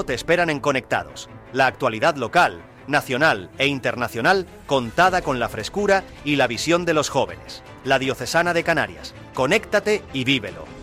te esperan en Conectados. La actualidad local, nacional e internacional contada con la frescura y la visión de los jóvenes. La Diocesana de Canarias. Conéctate y vívelo.